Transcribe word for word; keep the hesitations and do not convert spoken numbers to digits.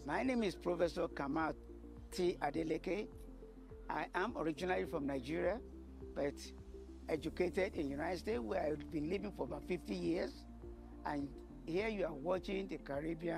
My name is Professor Kamal T. Adeleke. I am originally from Nigeria, but educated in the United States, where I've been living for about fifty years. And here you are watching the Caribbean